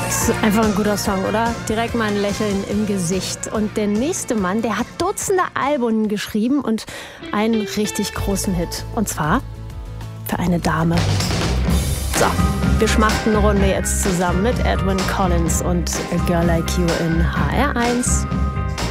Das ist einfach ein guter Song, oder? Direkt mal ein Lächeln im Gesicht. Und der nächste Mann, der hat Dutzende Alben geschrieben und einen richtig großen Hit. Und zwar für eine Dame. So, wir schmachten eine Runde jetzt zusammen mit Edwyn Collins und A Girl Like You in HR1.